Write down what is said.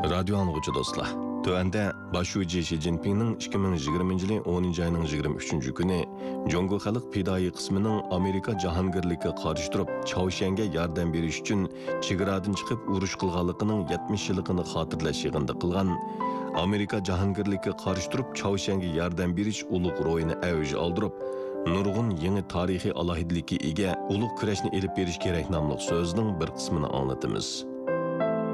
Radyo anlıqçı dostlar. Tövende başucu Xi Jinping'nin 2020 yılı 10. ayının 23. günü Jongo Xalq Pidai qismining Amerika jahangirlikka qarshi turib, Chaoshenga yordam berish uchun chegaradan chiqib urush qilganligining 70 yilligini xotirlash yig'inida qilgan Amerika jahangirlikka qarshi turib, Chaoshenga yordam berish ulug' ro'yini avj oldirib, nurg'un yangi tarixiy alohidlikka ega ulug' kurashni elib berish kerak nomli so'zning bir qismini anglatamiz.